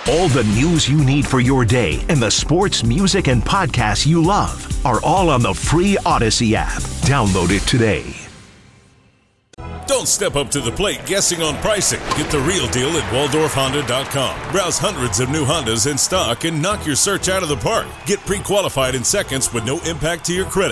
All the news you need for your day and the sports, music, and podcasts you love are all on the free Odyssey app. Download it today. Don't step up to the plate guessing on pricing. Get the real deal at WaldorfHonda.com. Browse hundreds of new Hondas in stock and knock your search out of the park. Get pre-qualified in seconds with no impact to your credit.